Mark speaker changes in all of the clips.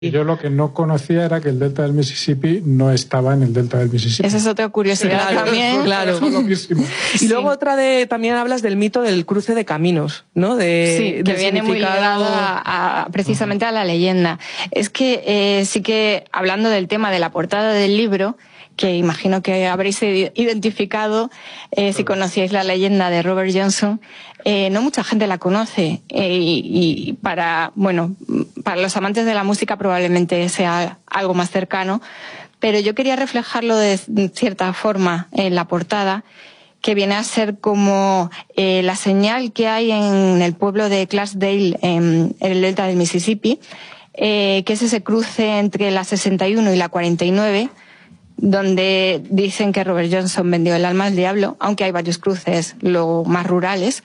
Speaker 1: Yo lo que no conocía era que el delta del Mississippi no estaba en el delta del Mississippi.
Speaker 2: Esa es otra curiosidad también.
Speaker 3: Claro. Y luego otra también hablas del mito del cruce de caminos, ¿no?
Speaker 2: Sí, que viene muy ligado precisamente a la leyenda. Es que sí que, hablando del tema de la portada del libro, que imagino que habréis identificado, si conocíais la leyenda de Robert Johnson, no mucha gente la conoce, y para los amantes de la música probablemente sea algo más cercano, pero yo quería reflejarlo de cierta forma en la portada, que viene a ser como la señal que hay en el pueblo de Clarksdale, en el delta del Mississippi, que es ese cruce entre la 61 y la 49, donde dicen que Robert Johnson vendió el alma al diablo, aunque hay varios cruces luego más rurales.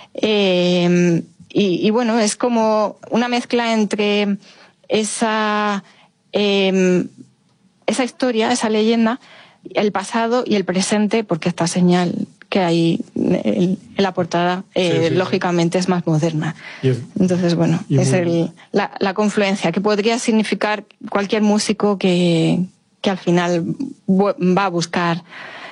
Speaker 2: Y bueno, es como una mezcla entre esa historia, esa leyenda, el pasado y el presente, porque esta señal que hay en la portada, lógicamente es más moderna. Entonces, bueno, es la confluencia, que podría significar cualquier músico que al final va a buscar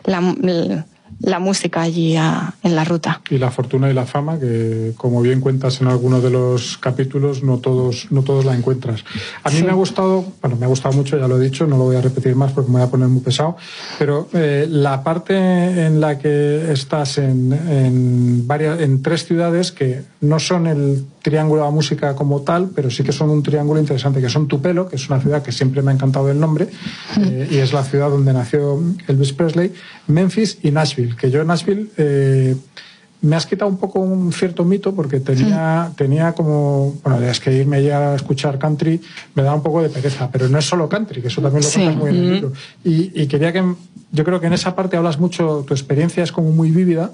Speaker 2: la música allí en la ruta.
Speaker 1: Y la fortuna y la fama, que como bien cuentas en algunos de los capítulos, no todos la encuentras. A mí me ha gustado mucho, ya lo he dicho, no lo voy a repetir más porque me voy a poner muy pesado, pero la parte en la que estás en 3 ciudades que no son el triángulo de la música como tal, pero sí que son un triángulo interesante, que son Tupelo, que es una ciudad que siempre me ha encantado el nombre, y es la ciudad donde nació Elvis Presley, Memphis y Nashville, que yo en Nashville me has quitado un poco un cierto mito, porque tenía como, es que irme ya a escuchar country me da un poco de pereza, pero no es solo country, que eso también lo cuentas muy en el libro, y yo creo que en esa parte hablas mucho, tu experiencia es como muy vívida.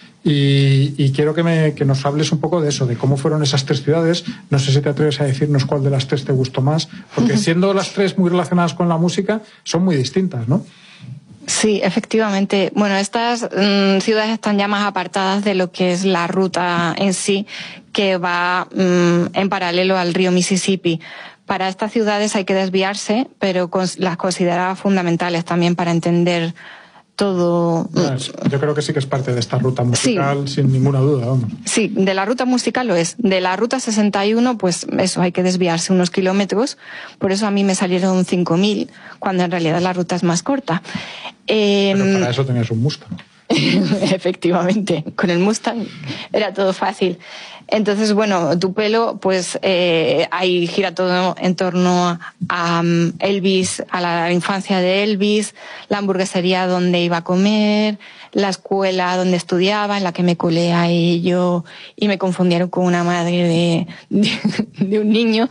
Speaker 1: Y quiero que nos hables un poco de eso, de cómo fueron esas 3 ciudades. No sé si te atreves a decirnos cuál de las 3 te gustó más, porque siendo las 3 muy relacionadas con la música, son muy distintas, ¿no?
Speaker 2: Sí, efectivamente. Bueno, estas ciudades están ya más apartadas de lo que es la ruta en sí, que va en paralelo al río Mississippi. Para estas ciudades hay que desviarse, pero las consideraba fundamentales también para entender todo.
Speaker 1: Yo creo que sí que es parte de esta ruta musical, sin ninguna duda, vamos.
Speaker 2: Sí, de la ruta musical lo es. De la ruta 61, pues eso, hay que desviarse unos kilómetros. Por eso a mí me salieron 5.000, cuando en realidad la ruta es más corta.
Speaker 1: Pero para eso tenías un Mustang.
Speaker 2: Efectivamente, con el Mustang era todo fácil. Entonces, bueno, Tupelo, pues ahí gira todo en torno a Elvis, a la infancia de Elvis, la hamburguesería donde iba a comer, la escuela donde estudiaba, en la que me colé a ello y me confundieron con una madre de un niño.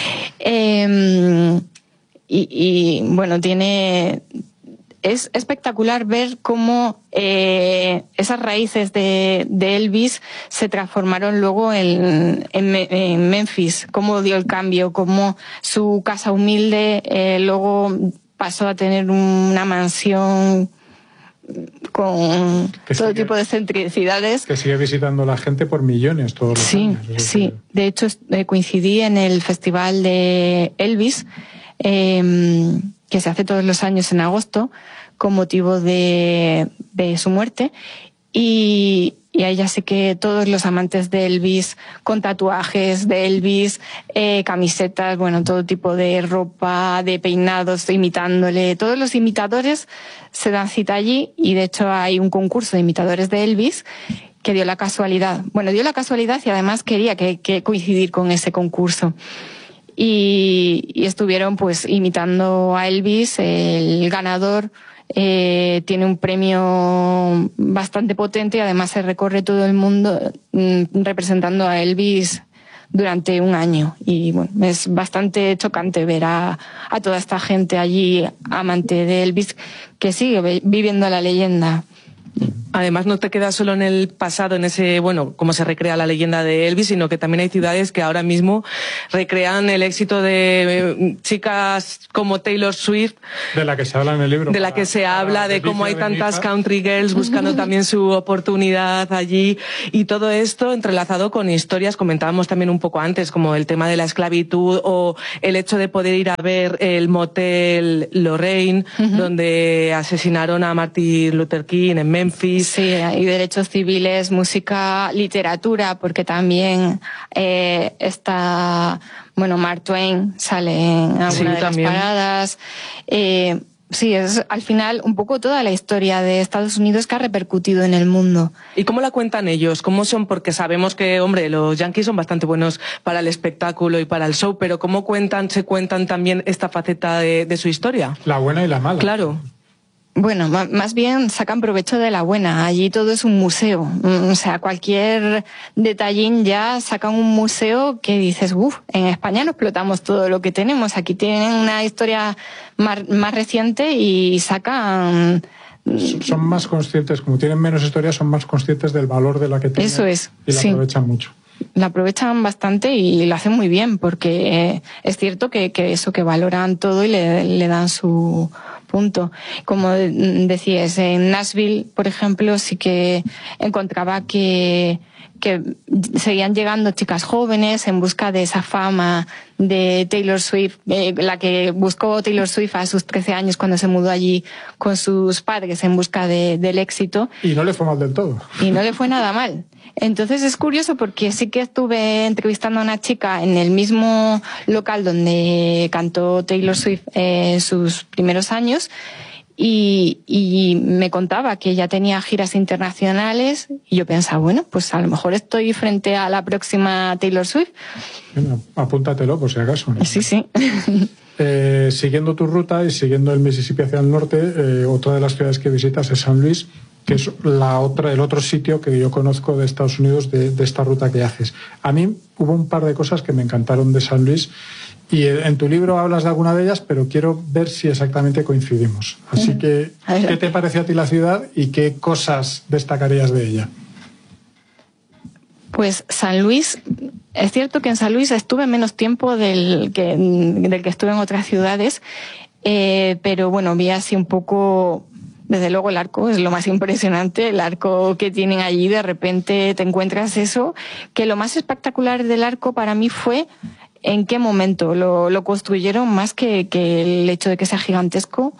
Speaker 2: Y bueno, es espectacular ver cómo esas raíces de Elvis se transformaron luego en Memphis, cómo dio el cambio, cómo su casa humilde luego pasó a tener una mansión con todo tipo de excentricidades.
Speaker 1: Que sigue visitando la gente por millones todos los años.
Speaker 2: Sí. De hecho, coincidí en el festival de Elvis, que se hace todos los años en agosto, con motivo de su muerte, y ahí ya sé que todos los amantes de Elvis, con tatuajes de Elvis, camisetas, bueno, todo tipo de ropa, de peinados, imitándole, todos los imitadores se dan cita allí, y de hecho hay un concurso de imitadores de Elvis que dio la casualidad y además quería que coincidir con ese concurso. Y estuvieron pues imitando a Elvis. El ganador tiene un premio bastante potente y además se recorre todo el mundo representando a Elvis durante un año. Y bueno, es bastante chocante ver a toda esta gente allí, amante de Elvis, que sigue viviendo la leyenda.
Speaker 3: Además, no te quedas solo en el pasado, en ese, bueno, cómo se recrea la leyenda de Elvis, sino que también hay ciudades que ahora mismo recrean el éxito de chicas como Taylor Swift.
Speaker 1: De la que se habla en el libro.
Speaker 3: De la que se habla, de cómo hay tantas country girls buscando también su oportunidad allí. Y todo esto entrelazado con historias, comentábamos también un poco antes, como el tema de la esclavitud o el hecho de poder ir a ver el motel Lorraine, donde asesinaron a Martin Luther King en Memphis.
Speaker 2: Sí, y derechos civiles, música, literatura, porque también Mark Twain sale en alguna de las paradas. Sí, es al final un poco toda la historia de Estados Unidos que ha repercutido en el mundo.
Speaker 3: ¿Y cómo la cuentan ellos? ¿Cómo son? Porque sabemos que, hombre, los yankees son bastante buenos para el espectáculo y para el show, pero ¿cómo se cuentan también esta faceta de su historia?
Speaker 1: La buena y la mala.
Speaker 3: Claro.
Speaker 2: Bueno, más bien sacan provecho de la buena. Allí todo es un museo. O sea, cualquier detallín ya sacan un museo que dices, en España no explotamos todo lo que tenemos. Aquí tienen una historia más reciente y sacan...
Speaker 1: Son más conscientes, como tienen menos historia, son más conscientes del valor de la que tienen.
Speaker 2: Eso es,
Speaker 1: y la aprovechan mucho.
Speaker 2: La aprovechan bastante y lo hacen muy bien, porque es cierto que valoran todo y le dan su punto. Como decías, en Nashville, por ejemplo, sí que encontraba que seguían llegando chicas jóvenes en busca de esa fama de Taylor Swift, la que buscó Taylor Swift a sus 13 años cuando se mudó allí con sus padres en busca del éxito.
Speaker 1: Y no le fue mal del todo.
Speaker 2: Y no le fue nada mal. Entonces es curioso porque sí que estuve entrevistando a una chica en el mismo local donde cantó Taylor Swift sus primeros años y me contaba que ella tenía giras internacionales y yo pensaba, bueno, pues a lo mejor estoy frente a la próxima Taylor Swift.
Speaker 1: Bueno, apúntatelo por si acaso, ¿no?
Speaker 2: Sí.
Speaker 1: Siguiendo tu ruta y siguiendo el Mississippi hacia el norte, otra de las ciudades que visitas es San Luis, que es el otro sitio que yo conozco de Estados Unidos de esta ruta que haces. A mí hubo un par de cosas que me encantaron de San Luis y en tu libro hablas de alguna de ellas, pero quiero ver si exactamente coincidimos. Así que, ¿qué te parece a ti la ciudad y qué cosas destacarías de ella?
Speaker 2: Pues San Luis, es cierto que en San Luis estuve menos tiempo del que estuve en otras ciudades, pero bueno, vi así un poco... Desde luego el arco es lo más impresionante, el arco que tienen allí, de repente te encuentras eso, que lo más espectacular del arco para mí fue en qué momento lo construyeron, más que el hecho de que sea gigantesco,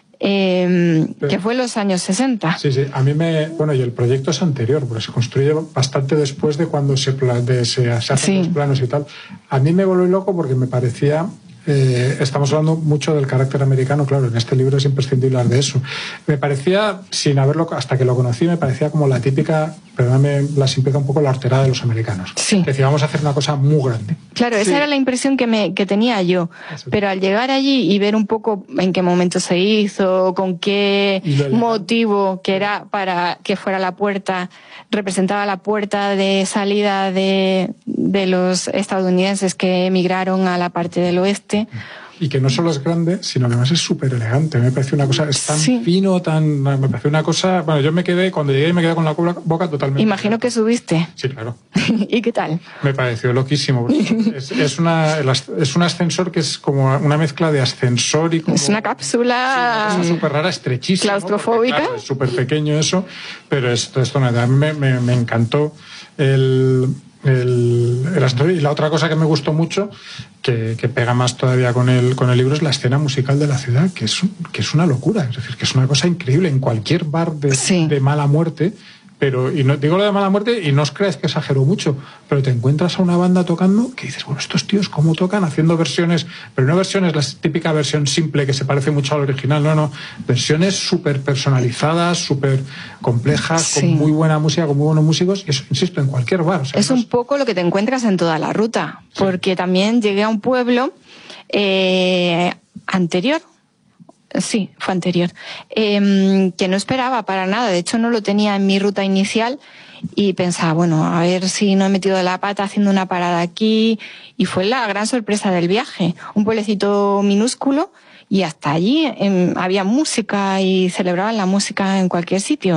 Speaker 2: que fue en los años 60.
Speaker 1: Sí, a mí y el proyecto es anterior, porque se construye bastante después de cuando se hacen los planos y tal. A mí me volvió loco porque me parecía... estamos hablando mucho del carácter americano, claro, en este libro es imprescindible hablar de eso. Me parecía, hasta que lo conocí, me parecía como la típica, perdóname, la simplifica un poco, la horterada de los americanos.
Speaker 2: Sí.
Speaker 1: Decía, vamos a hacer una cosa muy grande.
Speaker 2: Claro, esa era la impresión que tenía yo. Pero al llegar allí y ver un poco en qué momento se hizo, con qué motivo, que era para que fuera la puerta, representaba la puerta de salida de los estadounidenses que emigraron a la parte del oeste.
Speaker 1: Y que no solo es grande, sino que además es súper elegante. Me parece una cosa, es tan fino, me parece una cosa... Bueno, yo cuando llegué me quedé con la boca totalmente...
Speaker 2: Imagino que subiste.
Speaker 1: Sí, claro.
Speaker 2: ¿Y qué tal?
Speaker 1: Me pareció loquísimo. Es un ascensor que es como una mezcla de ascensor y como...
Speaker 2: Es una cápsula...
Speaker 1: Sí, una cosa súper rara, estrechísima.
Speaker 2: Claustrofóbica.
Speaker 1: Claro, es súper pequeño eso, pero esto me encantó el ascensor. Y la otra cosa que me gustó mucho, que pega más todavía con el libro, es la escena musical de la ciudad, que es una locura. Es decir, que es una cosa increíble en cualquier bar de mala muerte. Y no digo lo de mala muerte y no os creáis que exagero mucho, pero te encuentras a una banda tocando que dices, bueno, estos tíos cómo tocan, haciendo versiones, pero no versiones, la típica versión simple que se parece mucho al original, no, versiones súper personalizadas, súper complejas, con muy buena música, con muy buenos músicos, y eso, insisto, en cualquier bar. O sea,
Speaker 2: es un poco lo que te encuentras en toda la ruta, porque también llegué a un pueblo anterior. Sí, fue anterior. Que no esperaba para nada. De hecho, no lo tenía en mi ruta inicial y pensaba, bueno, a ver si no he metido la pata haciendo una parada aquí. Y fue la gran sorpresa del viaje. Un pueblecito minúsculo y hasta allí había música y celebraban la música en cualquier sitio.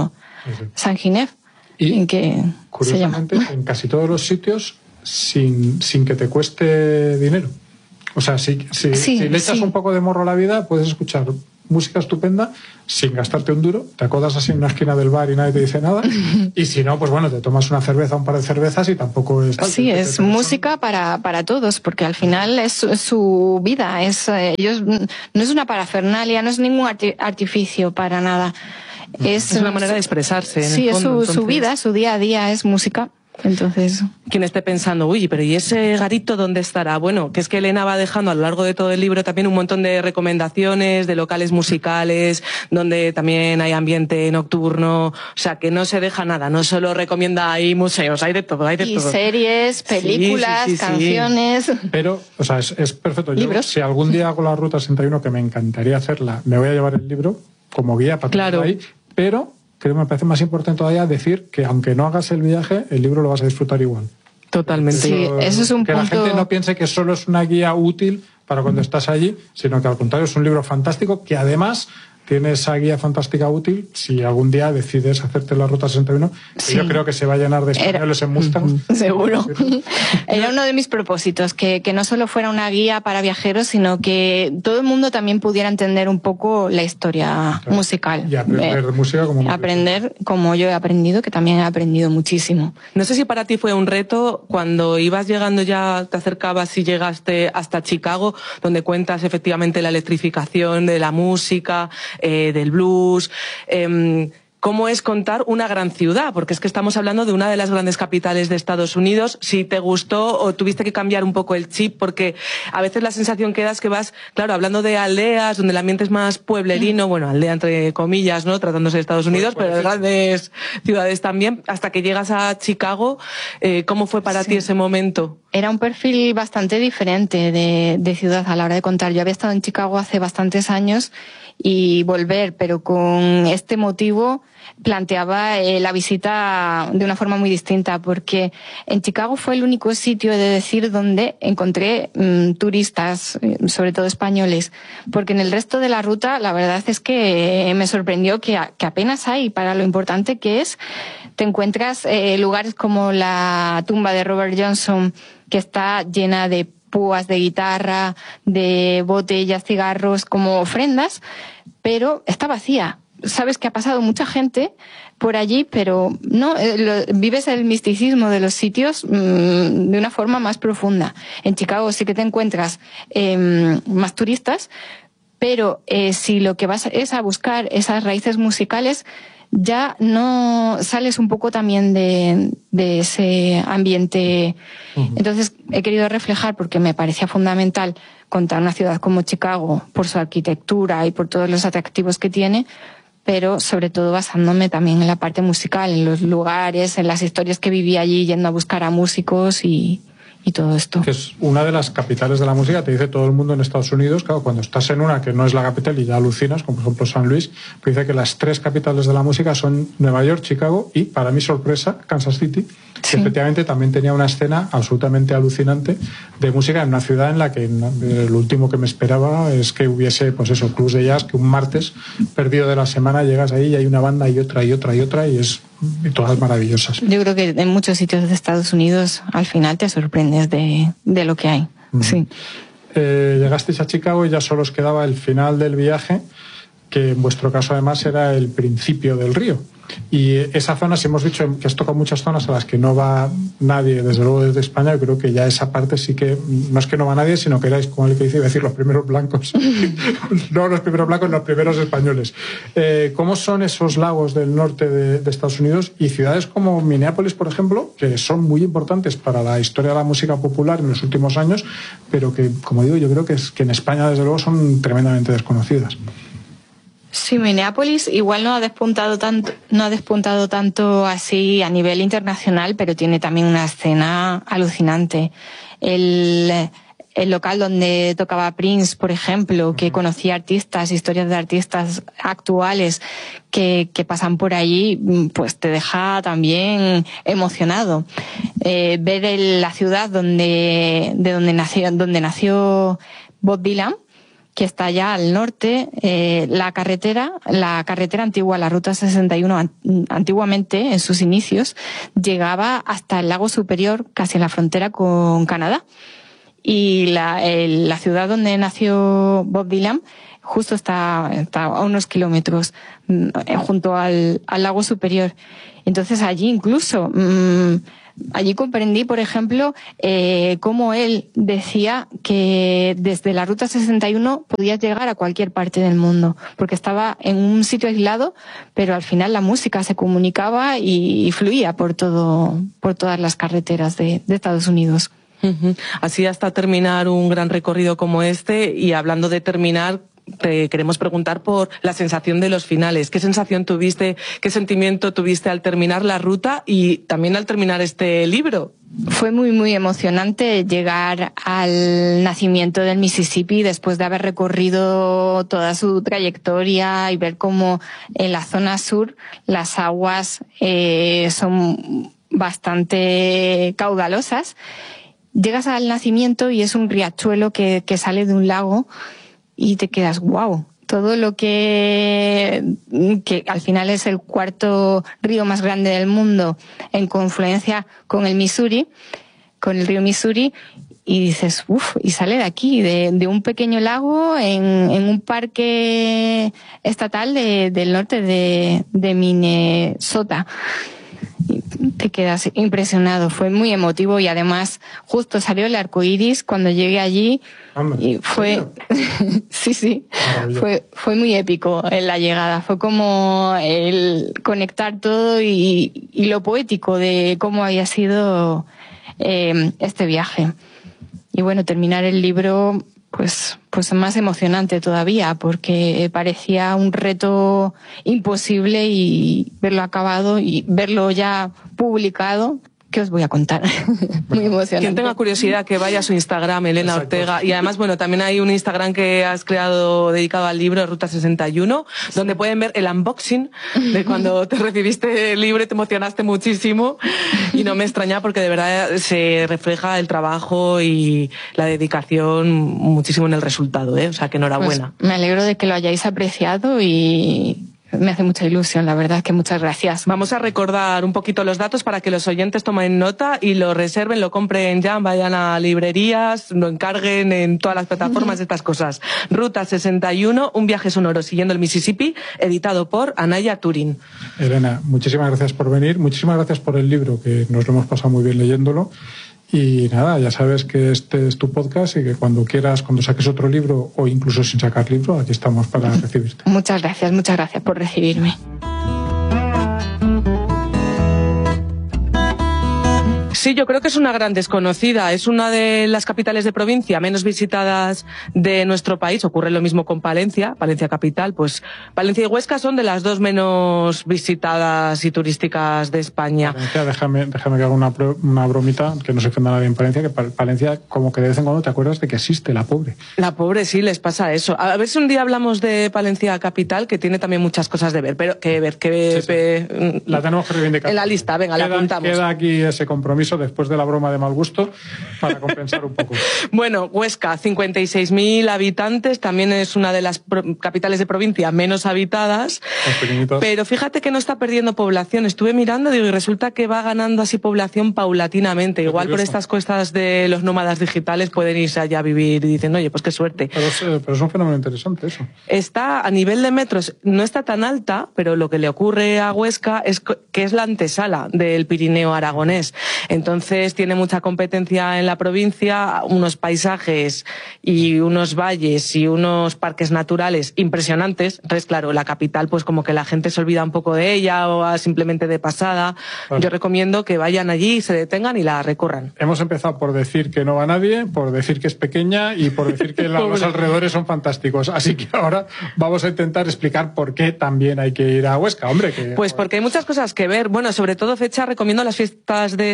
Speaker 2: Saint-Ginef.
Speaker 1: Y
Speaker 2: que
Speaker 1: curiosamente, en casi todos los sitios, sin que te cueste dinero. O sea, si le echas un poco de morro a la vida, puedes escuchar música estupenda sin gastarte un duro, te acodas así en una esquina del bar y nadie te dice nada, y si no, pues bueno, te tomas una cerveza, un par de cervezas y tampoco es tal.
Speaker 2: Sí, es música para todos, porque al final es su vida, ellos no es una parafernalia, no es ningún artificio para nada.
Speaker 3: Es una manera de expresarse.
Speaker 2: Sí,
Speaker 3: en el fondo,
Speaker 2: es su vida, su día a día es música. Entonces,
Speaker 3: quien esté pensando, uy, pero ¿y ese garito dónde estará? Bueno, que es que Elena va dejando a lo largo de todo el libro también un montón de recomendaciones de locales musicales, donde también hay ambiente nocturno, o sea, que no se deja nada, no solo recomienda ahí museos, hay de todo, hay de todo.
Speaker 2: Y series, películas, canciones.
Speaker 1: Pero, o sea, es perfecto.
Speaker 2: Libros.
Speaker 1: Si algún día hago la Ruta 61, que me encantaría hacerla, me voy a llevar el libro como guía para tenerlo ahí, pero creo que me parece más importante todavía decir que aunque no hagas el viaje, el libro lo vas a disfrutar igual.
Speaker 3: Totalmente.
Speaker 2: Sí, eso es un
Speaker 1: que
Speaker 2: punto...
Speaker 1: la gente no piense que solo es una guía útil para cuando estás allí, sino que al contrario es un libro fantástico que además tiene esa guía fantástica útil si algún día decides hacerte la Ruta 61, que yo creo que se va a llenar de españoles en Mustang.
Speaker 2: Seguro. Era uno de mis propósitos, que no solo fuera una guía para viajeros, sino que todo el mundo también pudiera entender un poco la historia musical.
Speaker 1: Y aprender música como
Speaker 2: aprender como yo he aprendido, que también he aprendido muchísimo.
Speaker 3: No sé si para ti fue un reto cuando ibas llegando, ya te acercabas y llegaste hasta Chicago, donde cuentas efectivamente la electrificación de la música, del blues, cómo es contar una gran ciudad, porque es que estamos hablando de una de las grandes capitales de Estados Unidos. Si te gustó o tuviste que cambiar un poco el chip, porque a veces la sensación que da es que vas, claro, hablando de aldeas donde el ambiente es más pueblerino, bueno, aldea entre comillas, ¿no?, tratándose de Estados Unidos, pero de grandes ciudades también, hasta que llegas a Chicago. ¿Cómo fue para ti ese momento?
Speaker 2: Era un perfil bastante diferente de ciudad a la hora de contar. Yo había estado en Chicago hace bastantes años y volver, pero con este motivo planteaba la visita de una forma muy distinta, porque en Chicago fue el único sitio, de decir, donde encontré turistas, sobre todo españoles, porque en el resto de la ruta la verdad es que me sorprendió que apenas hay, para lo importante que es. Te encuentras lugares como la tumba de Robert Johnson, que está llena de púas de guitarra, de botellas, cigarros, como ofrendas, pero está vacía. Sabes que ha pasado mucha gente por allí, pero no vives el misticismo de los sitios de una forma más profunda. En Chicago sí que te encuentras más turistas, pero si lo que vas es a buscar esas raíces musicales, ya no sales un poco también de ese ambiente. Entonces he querido reflejar, porque me parecía fundamental contar una ciudad como Chicago por su arquitectura y por todos los atractivos que tiene, pero sobre todo basándome también en la parte musical, en los lugares, en las historias que viví allí, yendo a buscar a músicos y todo esto.
Speaker 1: Que es una de las capitales de la música, te dice todo el mundo en Estados Unidos. Claro, cuando estás en una que no es la capital y ya alucinas, como por ejemplo San Luis, pues dice que las 3 capitales de la música son Nueva York, Chicago y, para mi sorpresa, Kansas City, que efectivamente también tenía una escena absolutamente alucinante de música en una ciudad en la que lo último que me esperaba es que hubiese, pues eso, clubs de jazz, que un martes perdido de la semana llegas ahí y hay una banda y otra y otra y otra y todas maravillosas.
Speaker 2: Yo creo que en muchos sitios de Estados Unidos al final te sorprendes de lo que hay. Sí.
Speaker 1: Llegasteis a Chicago y ya solo os quedaba el final del viaje, que en vuestro caso además era el principio del río. Y esa zona, si hemos dicho que has tocado muchas zonas a las que no va nadie, desde luego desde España, yo creo que ya esa parte sí que, no es que no va nadie, sino que erais, como el que dice, iba a decir, los primeros blancos. No los primeros blancos, los primeros españoles. ¿Cómo son esos lagos del norte de Estados Unidos y ciudades como Minneapolis, por ejemplo, que son muy importantes para la historia de la música popular en los últimos años, pero que, como digo, yo creo que en España, desde luego, son tremendamente desconocidas?
Speaker 2: Sí, Minneapolis igual no ha despuntado tanto así a nivel internacional, pero tiene también una escena alucinante. El local donde tocaba Prince, por ejemplo, que conocía artistas, historias de artistas actuales que pasan por allí, pues te deja también emocionado. Ver la ciudad donde nació Bob Dylan, que está allá al norte. La carretera antigua, la Ruta 61, antiguamente, en sus inicios, llegaba hasta el lago Superior, casi en la frontera con Canadá. Y la ciudad donde nació Bob Dylan justo está a unos kilómetros, junto al lago Superior. Entonces allí incluso... allí comprendí, por ejemplo, cómo él decía que desde la Ruta 61 podías llegar a cualquier parte del mundo, porque estaba en un sitio aislado, pero al final la música se comunicaba y fluía por todas las carreteras de Estados Unidos.
Speaker 3: Así hasta terminar un gran recorrido como este. Y hablando de terminar, te queremos preguntar por la sensación de los finales. ¿Qué sensación tuviste, qué sentimiento tuviste al terminar la ruta y también al terminar este libro?
Speaker 2: Fue muy, muy emocionante llegar al nacimiento del Mississippi después de haber recorrido toda su trayectoria y ver cómo en la zona sur las aguas son bastante caudalosas. Llegas al nacimiento y es un riachuelo que sale de un lago y te quedas, wow, todo lo que al final es el cuarto río más grande del mundo en confluencia con el Missouri, con el río Missouri, y dices, uff, y sale de aquí, de un pequeño lago en un parque estatal del norte de Minnesota. Te quedas impresionado, fue muy emotivo y además justo salió el arco iris cuando llegué allí. Y fue sí, fue muy épico en la llegada, fue como el conectar todo y lo poético de cómo había sido este viaje. Y bueno, terminar el libro pues más emocionante todavía, porque parecía un reto imposible y verlo acabado y verlo ya publicado. ¿Qué os voy a contar? Muy emocionante.
Speaker 3: Quien tenga curiosidad que vaya a su Instagram, Elena
Speaker 1: Exacto.
Speaker 3: Ortega. Y además, bueno, también hay un Instagram que has creado dedicado al libro, Ruta 61, donde pueden ver el unboxing de cuando te recibiste el libro y te emocionaste muchísimo. Y no me extraña porque de verdad se refleja el trabajo y la dedicación muchísimo en el resultado, ¿eh? O sea, que enhorabuena.
Speaker 2: Pues me alegro de que lo hayáis apreciado y me hace mucha ilusión, la verdad, que muchas gracias.
Speaker 3: Vamos a recordar un poquito los datos para que los oyentes tomen nota y lo reserven, lo compren ya, vayan a librerías, lo encarguen en todas las plataformas, estas cosas. Ruta 61, un viaje sonoro siguiendo el Mississippi, editado por Anaya Turín.
Speaker 1: Elena, muchísimas gracias por venir, muchísimas gracias por el libro, que nos lo hemos pasado muy bien leyéndolo. Y nada, ya sabes que este es tu podcast y que cuando quieras, cuando saques otro libro o incluso sin sacar libro, aquí estamos para recibirte.
Speaker 2: Muchas gracias por recibirme.
Speaker 3: Sí, yo creo que es una gran desconocida. Es una de las capitales de provincia menos visitadas de nuestro país. Ocurre lo mismo con Palencia, Palencia capital. Pues Palencia y Huesca son de las dos menos visitadas y turísticas de España.
Speaker 1: Palencia, déjame que haga una bromita, que no se ofenda nadie en Palencia, que Palencia como que de vez en cuando te acuerdas de que existe, la pobre.
Speaker 3: La pobre, sí, les pasa eso. A ver si un día hablamos de Palencia capital, que tiene también muchas cosas de ver, pero
Speaker 1: Sí. La tenemos que reivindicar.
Speaker 3: En la lista, venga, la apuntamos.
Speaker 1: Queda aquí ese compromiso después de la broma de mal gusto para compensar un poco.
Speaker 3: Bueno, Huesca, 56.000 habitantes, también es una de las capitales de provincia menos habitadas, pero fíjate que no está perdiendo población. Estuve mirando, digo, y resulta que va ganando así población paulatinamente. Igual por estas cuestas de los nómadas digitales pueden irse allá a vivir y dicen, oye, pues qué suerte.
Speaker 1: Pero es un fenómeno interesante eso.
Speaker 3: Está a nivel de metros, no está tan alta, pero lo que le ocurre a Huesca es que es la antesala del Pirineo aragonés. Entonces tiene mucha competencia en la provincia, unos paisajes y unos valles y unos parques naturales impresionantes. Entonces, claro, la capital, pues como que la gente se olvida un poco de ella o va simplemente de pasada. Vale. Yo recomiendo que vayan allí, se detengan y la recorran.
Speaker 1: Hemos empezado por decir que no va nadie, por decir que es pequeña y por decir que los alrededores son fantásticos. Así que ahora vamos a intentar explicar por qué también hay que ir a Huesca, hombre.
Speaker 3: Pues porque hay muchas cosas que ver. Bueno, sobre todo fecha, recomiendo las fiestas de San Lorenzo,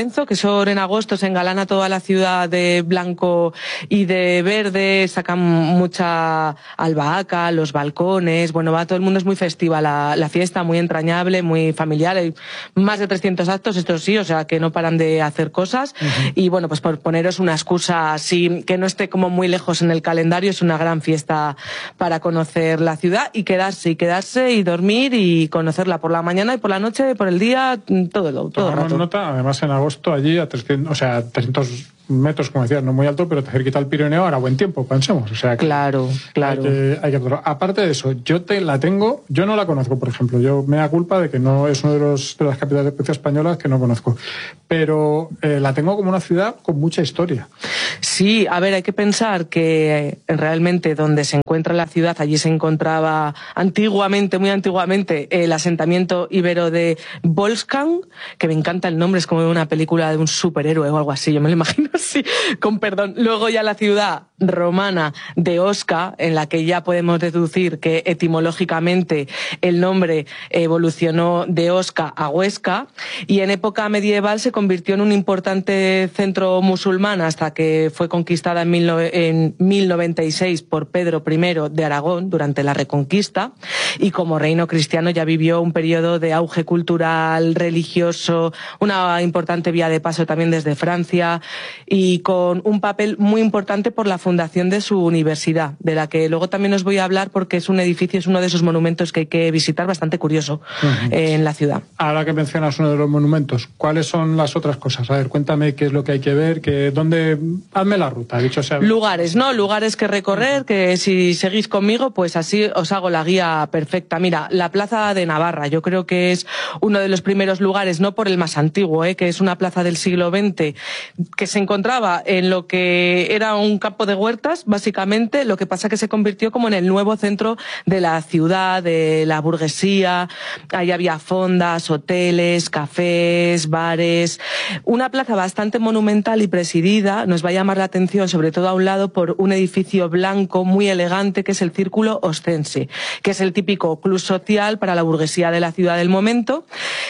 Speaker 3: Lorenzo, que son en agosto, se engalana toda la ciudad de blanco y de verde, sacan mucha albahaca, los balcones, bueno, va todo el mundo, es muy festiva la fiesta, muy entrañable, muy familiar, hay más de 300 actos, esto sí, o sea que no paran de hacer cosas. Y bueno, pues por poneros una excusa así, que no esté como muy lejos en el calendario, es una gran fiesta para conocer la ciudad y quedarse y dormir y conocerla por la mañana y por la noche, por el día, todo el rato.
Speaker 1: Nota, además en agosto allí a 300 metros, como decías, no muy alto, pero cerquita al Pirineo, ahora buen tiempo, pensemos. O sea,
Speaker 3: claro.
Speaker 1: Hay que hacerlo. Aparte de eso, yo no la conozco, por ejemplo. Yo me da culpa de que no es uno de las capitales de especia españolas que no conozco. Pero la tengo como una ciudad con mucha historia.
Speaker 3: Sí, a ver, hay que pensar que realmente donde se encuentra la ciudad, allí se encontraba antiguamente, muy antiguamente, el asentamiento ibero de Volscan, que me encanta el nombre, es como una película de un superhéroe o algo así, yo me lo imagino así, con perdón. Luego ya la ciudad romana de Osca, en la que ya podemos deducir que etimológicamente el nombre evolucionó de Osca a Huesca, y en época medieval se convirtió en un importante centro musulmán hasta que fue conquistada en 1096 por Pedro I de Aragón durante la Reconquista, y como reino cristiano ya vivió un periodo de auge cultural, religioso, una importante vía de paso también desde Francia, y con un papel muy importante por la fundación de su universidad, de la que luego también os voy a hablar porque es un edificio, es uno de esos monumentos que hay que visitar, bastante curioso en la ciudad.
Speaker 1: Ahora que mencionas uno de los monumentos, ¿cuáles son las otras cosas? A ver, cuéntame qué es lo que hay que ver, hazme la ruta, dicho sea.
Speaker 3: Lugares que recorrer, que si seguís conmigo, pues así os hago la guía perfecta. Mira, la Plaza de Navarra, yo creo que es uno de los primeros lugares, no por el más antiguo, que es una plaza del siglo XX, que se encontraba en lo que era un campo de huertas, básicamente, lo que pasa que se convirtió como en el nuevo centro de la ciudad, de la burguesía. Ahí había fondas, hoteles, cafés, bares, una plaza bastante monumental y presidida. Nos va a llamar la atención, sobre todo a un lado, por un edificio blanco muy elegante, que es el Círculo Oscense, que es el típico club social para la burguesía de la ciudad del momento,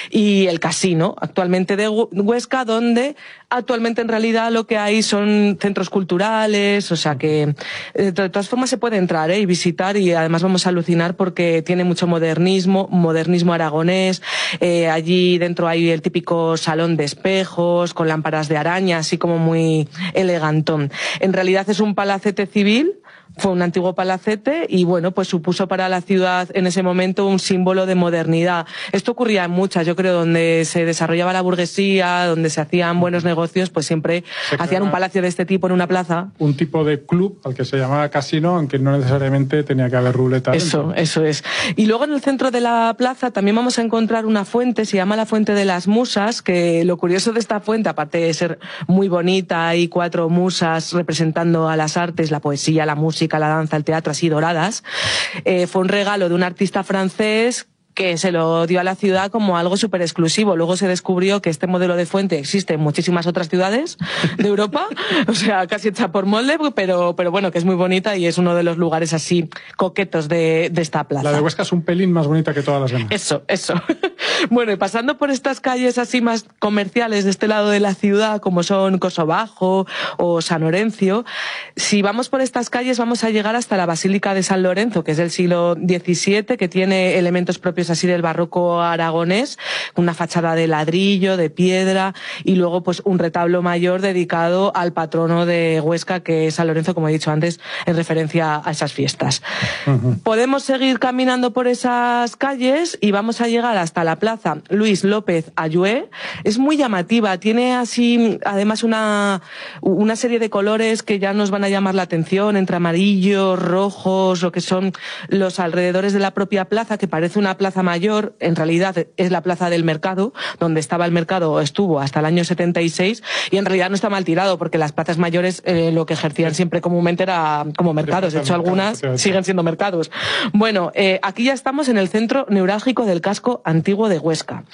Speaker 3: y el casino, actualmente de Huesca, donde actualmente en realidad lo que hay son centros culturales, o sea que de todas formas se puede entrar y visitar, y además vamos a alucinar porque tiene mucho modernismo aragonés. Allí dentro hay el típico salón de espejos con lámparas de araña, así como muy elegantón. En realidad es un palacete civil, fue un antiguo palacete, y bueno, pues supuso para la ciudad en ese momento un símbolo de modernidad. Esto ocurría en muchas, yo creo, donde se desarrollaba la burguesía, donde se hacían buenos negocios, pues siempre hacían un palacio de este tipo en una plaza.
Speaker 1: Un tipo de club al que se llamaba casino, aunque no necesariamente tenía que haber ruleta.
Speaker 3: Eso es. Y luego en el centro de la plaza también vamos a encontrar una fuente, se llama la Fuente de las Musas, que lo curioso de esta fuente, aparte de ser muy bonita, hay 4 musas representando a las artes, la poesía, la música, la danza, el teatro, así doradas. Fue un regalo de un artista francés que se lo dio a la ciudad como algo súper exclusivo. Luego se descubrió que este modelo de fuente existe en muchísimas otras ciudades de Europa, o sea, casi hecha por molde, pero bueno, que es muy bonita y es uno de los lugares así coquetos de esta plaza.
Speaker 1: La de Huesca es un pelín más bonita que todas las demás.
Speaker 3: Eso. Bueno, y pasando por estas calles así más comerciales de este lado de la ciudad, como son Coso Bajo o San Lorenzo, si vamos por estas calles vamos a llegar hasta la Basílica de San Lorenzo, que es del siglo XVII, que tiene elementos propios así del barroco aragonés, una fachada de ladrillo, de piedra, y luego pues un retablo mayor dedicado al patrono de Huesca, que es San Lorenzo, como he dicho antes, en referencia a esas fiestas. Podemos seguir caminando por esas calles y vamos a llegar hasta la plaza Luis López Ayué. Es muy llamativa, tiene así además una serie de colores que ya nos van a llamar la atención, entre amarillos, rojos, lo que son los alrededores de la propia plaza, que parece una plaza mayor. En realidad es la plaza del mercado, donde estaba el mercado, estuvo hasta el año 76, y en realidad no está mal tirado, porque las plazas mayores lo que ejercían siempre comúnmente era como mercados. De hecho, algunas siguen siendo mercados. Bueno, aquí ya estamos en el centro neurálgico del casco antiguo de Huesca.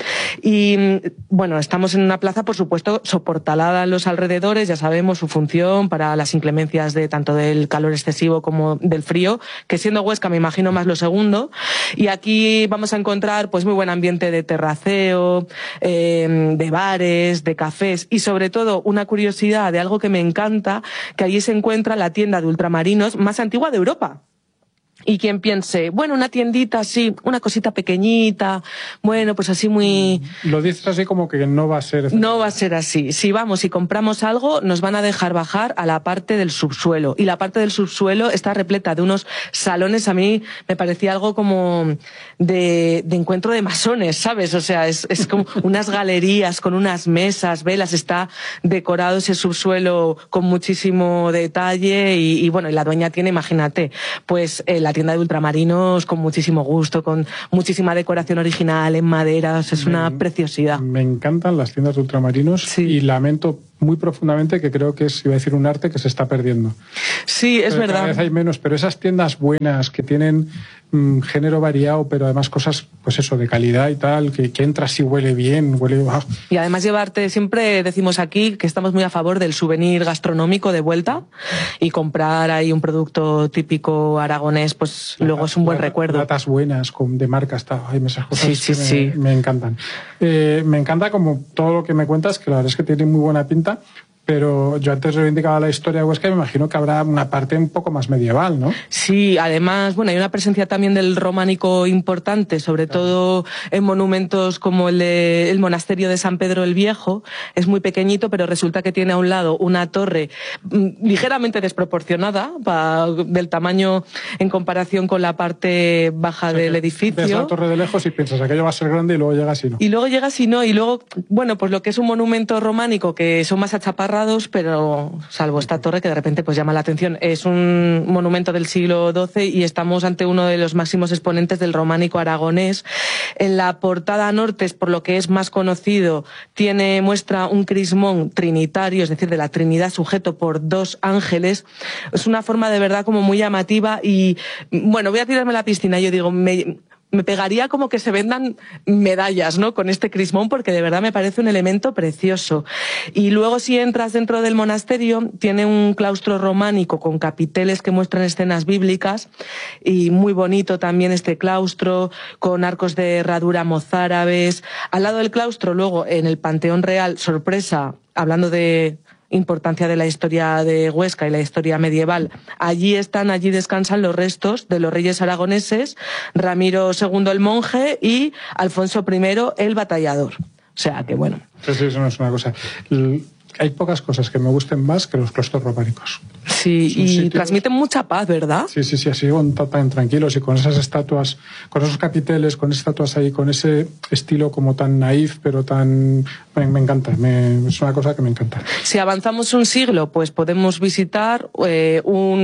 Speaker 3: Y bueno, estamos en una plaza, por supuesto, soportalada en los alrededores. Ya sabemos su función para las inclemencias de tanto del calor excesivo como del frío, que siendo Huesca me imagino más lo segundo. Y aquí vamos vamos a encontrar pues muy buen ambiente de terraceo, de bares, de cafés y sobre todo una curiosidad de algo que me encanta, que allí se encuentra la tienda de ultramarinos más antigua de Europa. Y quien piense, bueno, una tiendita así, una cosita pequeñita, bueno, pues así muy...
Speaker 1: Lo dices así como que no va a ser...
Speaker 3: No va a ser así. Si vamos y compramos algo, nos van a dejar bajar a la parte del subsuelo. Y la parte del subsuelo está repleta de unos salones, a mí me parecía algo como de encuentro de masones, ¿sabes? O sea, es como unas galerías con unas mesas, velas, está decorado ese subsuelo con muchísimo detalle y bueno, y la dueña tiene, imagínate, pues la tienda de ultramarinos con muchísimo gusto, con muchísima decoración original en madera, es una preciosidad.
Speaker 1: Me encantan las tiendas de ultramarinos, sí. Y lamento muy profundamente que creo que es, iba a decir, un arte que se está perdiendo.
Speaker 3: Sí, es verdad.
Speaker 1: Cada vez hay menos, pero esas tiendas buenas que tienen género variado, pero además cosas, pues eso, de calidad y tal, que entras y huele bien, huele... ¡Ah!
Speaker 3: Y además llevarte, siempre decimos aquí que estamos muy a favor del souvenir gastronómico de vuelta y comprar ahí un producto típico aragonés, pues luego es un buen recuerdo.
Speaker 1: Latas buenas, de marcas, hay esas cosas
Speaker 3: sí.
Speaker 1: Me encantan. Me encanta como todo lo que me cuentas, que la verdad es que tiene muy buena pinta. Pero yo antes reivindicaba la historia de Huesca y me imagino que habrá una parte un poco más medieval, ¿no?
Speaker 3: Sí, además, bueno, hay una presencia también del románico importante, sobre todo en monumentos como el monasterio de San Pedro el Viejo. Es muy pequeñito, pero resulta que tiene a un lado una torre ligeramente desproporcionada del tamaño en comparación con la parte baja del edificio.
Speaker 1: Ves la torre de lejos y piensas, aquello va a ser grande y luego llegas y no.
Speaker 3: Y luego llegas y no, y luego, bueno, pues lo que es un monumento románico que son más achaparrados, pero salvo esta torre que de repente pues llama la atención. Es un monumento del siglo XII y estamos ante uno de los máximos exponentes del románico aragonés. En la portada norte, es por lo que es más conocido, muestra un crismón trinitario, es decir, de la Trinidad sujeto por dos ángeles. Es una forma de verdad como muy llamativa y, bueno, voy a tirarme a la piscina. Yo digo, me pegaría como que se vendan medallas, ¿no? Con este crismón, porque de verdad me parece un elemento precioso. Y luego, si entras dentro del monasterio, tiene un claustro románico con capiteles que muestran escenas bíblicas, y muy bonito también este claustro, con arcos de herradura mozárabes. Al lado del claustro, luego, en el Panteón Real, sorpresa, hablando de importancia de la historia de Huesca y la historia medieval. Allí descansan los restos de los reyes aragoneses, Ramiro II el monje y Alfonso I el batallador. O sea que bueno.
Speaker 1: Sí, eso no es una cosa. Hay pocas cosas que me gusten más que los claustros románicos.
Speaker 3: Sí, y sitios... transmiten mucha paz, ¿verdad?
Speaker 1: Sí, así tan tranquilos y con esas estatuas, con esos capiteles, con esas estatuas ahí, con ese estilo como tan naif, pero tan... Me encanta, es una cosa que me encanta.
Speaker 3: Si avanzamos un siglo, pues podemos visitar pues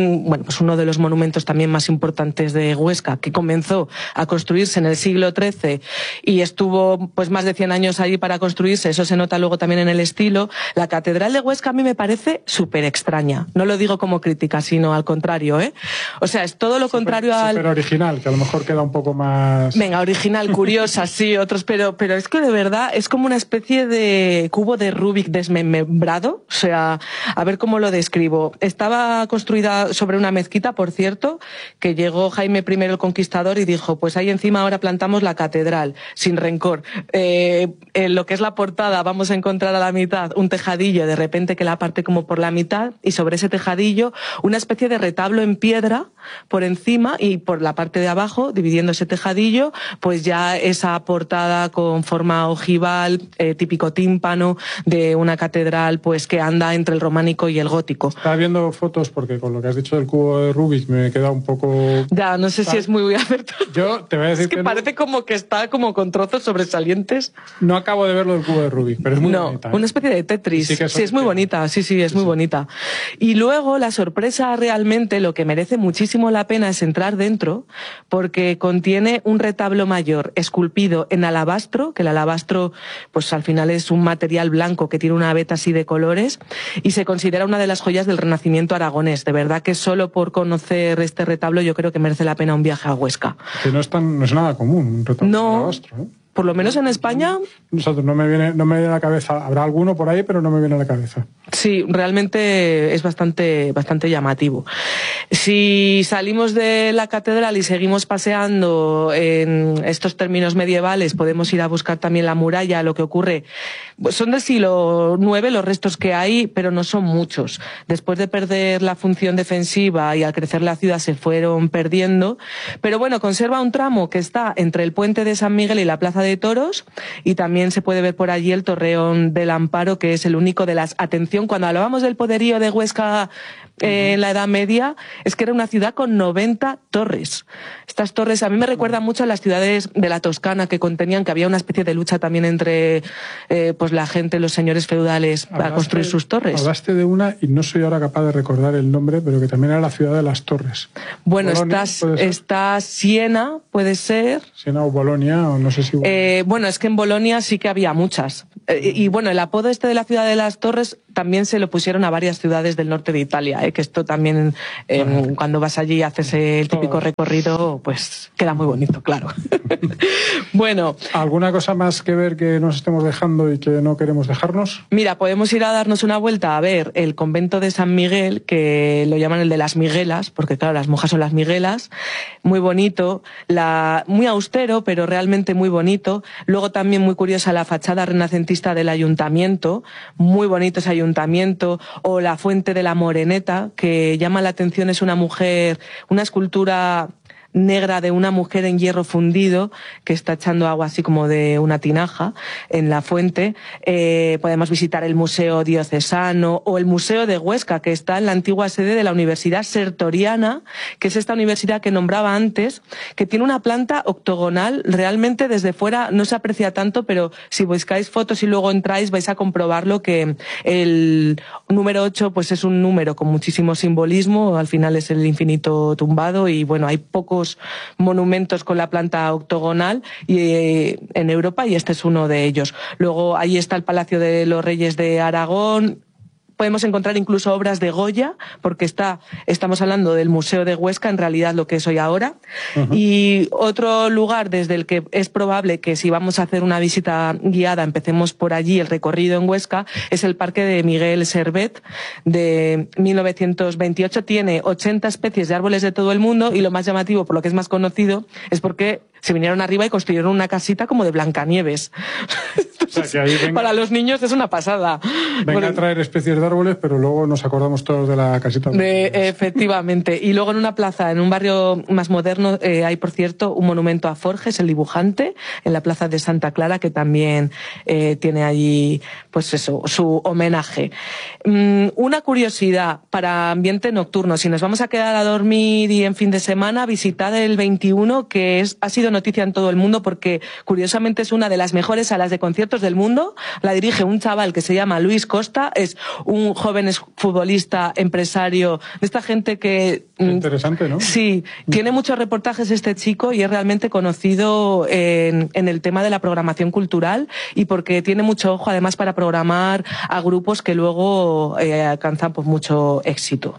Speaker 3: uno de los monumentos también más importantes de Huesca, que comenzó a construirse en el siglo XIII y estuvo pues más de 100 años allí para construirse. Eso se nota luego también en el estilo. La Catedral de Huesca a mí me parece súper extraña. No lo digo como crítica, sino al contrario, ¿eh? O sea, es todo lo contrario al...
Speaker 1: Súper original, que a lo mejor queda un poco más...
Speaker 3: Venga, original, curiosa, sí, otros, pero es que de verdad es como una especie de cubo de Rubik desmembrado. O sea, a ver cómo lo describo. Estaba construida sobre una mezquita, por cierto, que llegó Jaime I el Conquistador y dijo, pues ahí encima ahora plantamos la catedral, sin rencor. En lo que es la portada vamos a encontrar a la mitad un tejadillo, de repente que la parte como por la mitad, y sobre ese tejadillo una especie de retablo en piedra por encima, y por la parte de abajo, dividiendo ese tejadillo, pues ya esa portada con forma ojival, típico tímpano de una catedral pues que anda entre el románico y el gótico.
Speaker 1: Estaba viendo fotos porque con lo que has dicho del cubo de Rubik me queda un poco...
Speaker 3: Ya, no sé si es muy acertado.
Speaker 1: Yo te voy a decir
Speaker 3: es que parece como que está como con trozos sobresalientes.
Speaker 1: No acabo de verlo del cubo de Rubik, pero es muy bonita.
Speaker 3: Una especie de Tetris. Sí, es muy bonita. Sí, es muy bonita. Y luego la sorpresa realmente, lo que merece muchísimo la pena es entrar dentro, porque contiene un retablo mayor esculpido en alabastro, que el alabastro pues al final es un material blanco que tiene una veta así de colores, y se considera una de las joyas del Renacimiento aragonés. De verdad que solo por conocer este retablo yo creo que merece la pena un viaje a Huesca.
Speaker 1: Que no es nada común un retablo de alabastro, ¿eh?
Speaker 3: Por lo menos en España...
Speaker 1: Nosotros no me viene a la cabeza. Habrá alguno por ahí, pero no me viene a la cabeza.
Speaker 3: Sí, realmente es bastante llamativo. Si salimos de la catedral y seguimos paseando en estos términos medievales, podemos ir a buscar también la muralla. Lo que ocurre, son del siglo IX los restos que hay, pero no son muchos. Después de perder la función defensiva y al crecer la ciudad se fueron perdiendo. Pero bueno, conserva un tramo que está entre el puente de San Miguel y la Plaza de Toros, y también se puede ver por allí el Torreón del Amparo, que es el único de las... Atención, cuando hablábamos del poderío de Huesca en la Edad Media, es que era una ciudad con 90 torres. Estas torres a mí me recuerdan mucho a las ciudades de la Toscana, que contenían, que había una especie de lucha también entre pues la gente, los señores feudales, para construir sus torres.
Speaker 1: Hablaste de una, y no soy ahora capaz de recordar el nombre, pero que también era la ciudad de las torres.
Speaker 3: Bueno, está Siena, puede ser.
Speaker 1: Siena o Bolonia, o no sé si...
Speaker 3: bueno, es que en Bolonia sí que había muchas. Y bueno, el apodo este de la ciudad de las torres también se lo pusieron a varias ciudades del norte de Italia, que esto también, cuando vas allí y haces el típico recorrido, pues queda muy bonito, claro. Bueno.
Speaker 1: ¿Alguna cosa más que ver que nos estemos dejando y que no queremos dejarnos?
Speaker 3: Mira, podemos ir a darnos una vuelta a ver el convento de San Miguel, que lo llaman el de las Miguelas, porque claro, las monjas son las Miguelas. Muy bonito, muy austero, pero realmente muy bonito. Luego también muy curiosa la fachada renacentista del ayuntamiento, muy bonito ese ayuntamiento, o la fuente de la Moreneta, que llama la atención, es una mujer, una escultura negra de una mujer en hierro fundido que está echando agua así como de una tinaja en la fuente. Podemos visitar el Museo Diocesano o el Museo de Huesca, que está en la antigua sede de la Universidad Sertoriana, que es esta universidad que nombraba antes, que tiene una planta octogonal. Realmente desde fuera no se aprecia tanto, pero si buscáis fotos y luego entráis vais a comprobarlo, que el número 8 pues es un número con muchísimo simbolismo. Al final es el infinito tumbado, y bueno, hay pocos monumentos con la planta octogonal en Europa, y este es uno de ellos. Luego ahí está el Palacio de los Reyes de Aragón. Podemos encontrar incluso obras de Goya, porque estamos hablando del Museo de Huesca, en realidad lo que es hoy ahora. Y otro lugar desde el que es probable que, si vamos a hacer una visita guiada, empecemos por allí el recorrido en Huesca, es el Parque de Miguel Servet, de 1928. Tiene 80 especies de árboles de todo el mundo, y lo más llamativo, por lo que es más conocido, es porque se vinieron arriba y construyeron una casita como de Blancanieves. Entonces, o sea, para los niños es una pasada.
Speaker 1: Venga a traer especies de árboles, pero luego nos acordamos todos de la casita.
Speaker 3: Efectivamente. Y luego en una plaza, en un barrio más moderno, hay, por cierto, un monumento a Forges, el dibujante, en la plaza de Santa Clara, que también tiene allí, pues eso, su homenaje. Una curiosidad para ambiente nocturno: si nos vamos a quedar a dormir y en fin de semana, visitad el 21, que ha sido noticia en todo el mundo, porque curiosamente es una de las mejores salas de conciertos del mundo. La dirige un chaval que se llama Luis Costa, es un joven futbolista, empresario, de esta gente que...
Speaker 1: Interesante, ¿no?
Speaker 3: Sí, tiene muchos reportajes este chico, y es realmente conocido en el tema de la programación cultural, y porque tiene mucho ojo además para programar a grupos que luego alcanzan pues mucho éxito.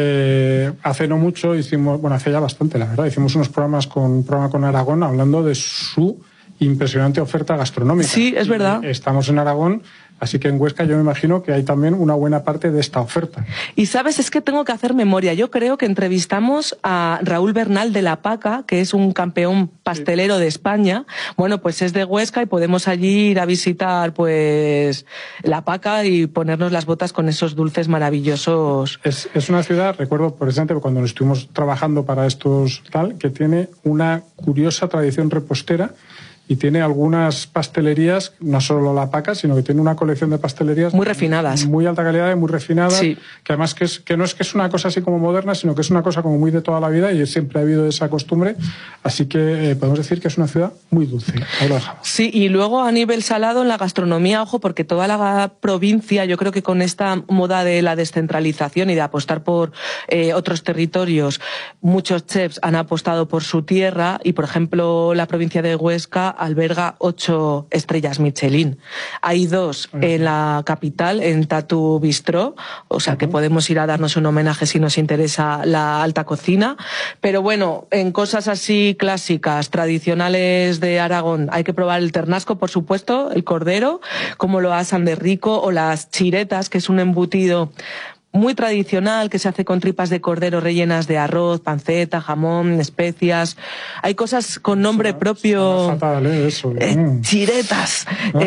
Speaker 1: Hace no mucho hace ya bastante, la verdad, hicimos un programa con Aragón hablando de su impresionante oferta gastronómica.
Speaker 3: Sí, es verdad.
Speaker 1: Estamos en Aragón, así que en Huesca yo me imagino que hay también una buena parte de esta oferta.
Speaker 3: Y sabes, es que tengo que hacer memoria. Yo creo que entrevistamos a Raúl Bernal de La Paca, que es un campeón pastelero de España. Bueno, pues es de Huesca, y podemos allí ir a visitar pues La Paca y ponernos las botas con esos dulces maravillosos.
Speaker 1: Es una ciudad, recuerdo precisamente cuando estuvimos trabajando para estos que tiene una curiosa tradición repostera, y tiene algunas pastelerías, no solo La Paca, sino que tiene una colección de pastelerías
Speaker 3: muy refinadas,
Speaker 1: muy alta calidad y muy refinadas,
Speaker 3: sí.
Speaker 1: Que además que no es que es una cosa así como moderna, sino que es una cosa como muy de toda la vida, y siempre ha habido esa costumbre, así que podemos decir que es una ciudad muy dulce. Ahí lo dejamos.
Speaker 3: Sí, y luego a nivel salado en la gastronomía, ojo, porque toda la provincia, yo creo que con esta moda de la descentralización y de apostar por otros territorios, muchos chefs han apostado por su tierra, y por ejemplo la provincia de Huesca alberga 8 estrellas Michelin. Hay 2 en la capital, en Tatu Bistró, o sea que podemos ir a darnos un homenaje si nos interesa la alta cocina. Pero bueno, en cosas así clásicas, tradicionales de Aragón, hay que probar el ternasco, por supuesto, el cordero, como lo asan de rico, o las chiretas, que es un embutido muy tradicional que se hace con tripas de cordero rellenas de arroz, panceta, jamón, especias. Hay cosas con nombre propio.
Speaker 1: Fatal, eso.
Speaker 3: Chiretas.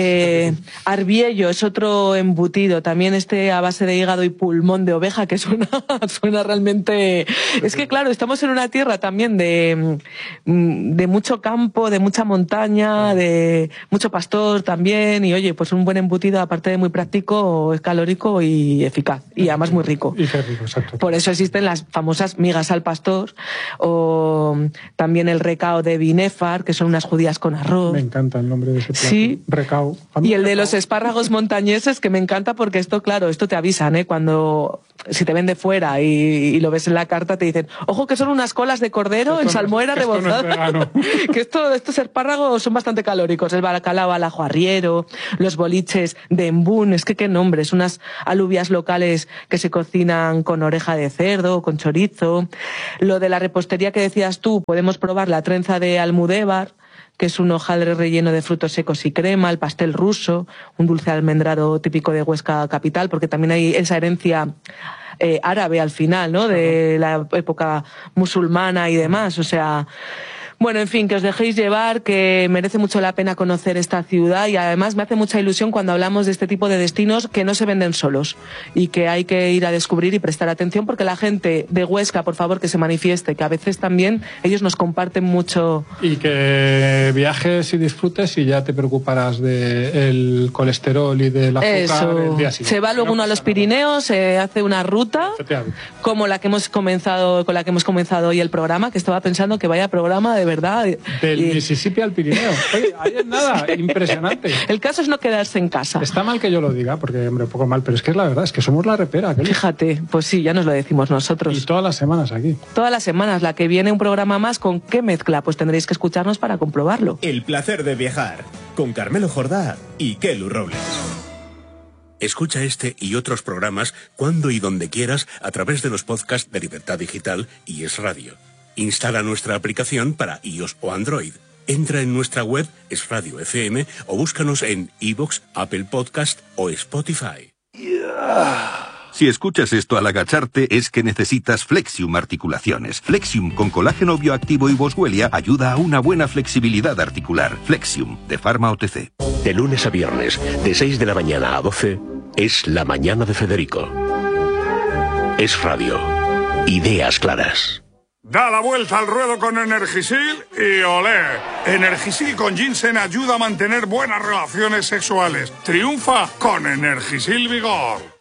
Speaker 3: Arbiello es otro embutido, también a base de hígado y pulmón de oveja, que suena realmente. Es que claro, estamos en una tierra también de mucho campo, de mucha montaña, de mucho pastor también, y oye, pues un buen embutido, aparte de muy práctico, es calórico y eficaz, y además muy rico.
Speaker 1: Y qué rico, exacto.
Speaker 3: Por eso existen las famosas migas al pastor, o también el recao de Binefar, que son unas judías con arroz.
Speaker 1: Me encanta el nombre de ese plato.
Speaker 3: Sí.
Speaker 1: Recao.
Speaker 3: Y el de los espárragos montañeses, que me encanta porque esto te avisan, cuando si te ven de fuera y lo ves en la carta, te dicen, ojo que son unas colas de cordero en salmuera rebozada. No que estos espárragos son bastante calóricos. El bacalao al ajo arriero, los boliches de embún, es que qué nombres, unas alubias locales que se cocinan con oreja de cerdo, con chorizo. Lo de la repostería que decías tú, podemos probar la trenza de Almudévar, que es un hojaldre relleno de frutos secos y crema, el pastel ruso, un dulce almendrado típico de Huesca capital, porque también hay esa herencia árabe al final, ¿no? De la época musulmana y demás, o sea. Bueno, en fin, que os dejéis llevar, que merece mucho la pena conocer esta ciudad, y además me hace mucha ilusión cuando hablamos de este tipo de destinos que no se venden solos y que hay que ir a descubrir y prestar atención, porque la gente de Huesca, por favor, que se manifieste, que a veces también ellos nos comparten mucho.
Speaker 1: Y que viajes y disfrutes y ya te preocuparás del colesterol y del azúcar el día siguiente.
Speaker 3: Se va luego uno a los Pirineos, se hace una ruta como con la que hemos comenzado hoy el programa, que estaba pensando que vaya programa de verdad.
Speaker 1: Del Mississippi al Pirineo. Oye, ahí es nada, impresionante.
Speaker 3: El caso es no quedarse en casa.
Speaker 1: Está mal que yo lo diga, porque, hombre, un poco mal, pero es que es la verdad, es que somos la repera.
Speaker 3: Fíjate, pues sí, ya nos lo decimos nosotros.
Speaker 1: Y todas las semanas aquí.
Speaker 3: Todas las semanas, la que viene un programa más, ¿con qué mezcla? Pues tendréis que escucharnos para comprobarlo.
Speaker 4: El placer de viajar, con Carmelo Jordá y Kelu Robles. Escucha este y otros programas cuando y donde quieras a través de los podcasts de Libertad Digital y Es Radio. Instala nuestra aplicación para iOS o Android. Entra en nuestra web, Es Radio FM, o búscanos en iVoox, Apple Podcast o Spotify.
Speaker 5: Si escuchas esto al agacharte es que necesitas Flexium Articulaciones. Flexium con colágeno bioactivo y boswellia ayuda a una buena flexibilidad articular. Flexium, de Pharma OTC.
Speaker 6: De lunes a viernes, de 6 de la mañana a 12, es La Mañana de Federico. Es Radio. Ideas claras.
Speaker 7: Da la vuelta al ruedo con Energisil y olé. Energisil con ginseng ayuda a mantener buenas relaciones sexuales. Triunfa con Energisil Vigor.